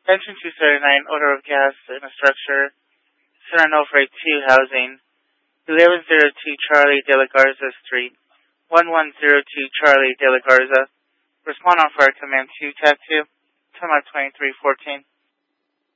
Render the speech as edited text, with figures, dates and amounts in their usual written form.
Engine 239, odor of gas in a structure, San Onofre 2 housing, 1102 Charlie de la Garza Street, 1102 Charlie de la Garza. Respond on fire command 2 TAC 2, time out 2314.